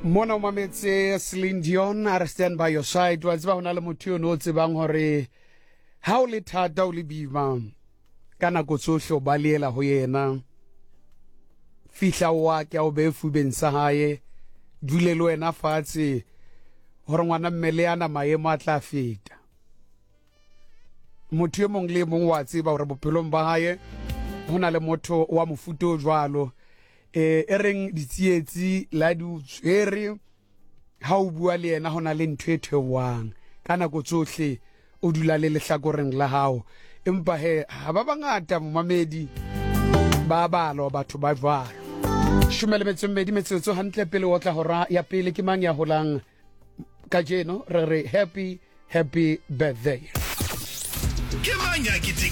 Mona mametse Celine Dion, I stand by your side. Wa tseba hona le motho yo no tsebang hore ha o le thata o le bima kana go tsohle o baliela ho yena fihla wa ke o be fubeng sa hae dule le wena fatshe hore ngwana mmele ana maemo a tla feta motho yo mong le mong wa tseba hore bophelong ba hae hona le motho wa mofuto o jwalo ereng ditsietsi la di tswere ha o bua le yena hona le ntwe thewang kana go tsohle o dula le lehlakoreng la hao empa he ha ba bangata momamedi ba balo batho ba jwalo shumele metsomedi metsotso hantle pele o tla hora ya pele ke mang ya holang ka jeno re happy birthday ke mang ya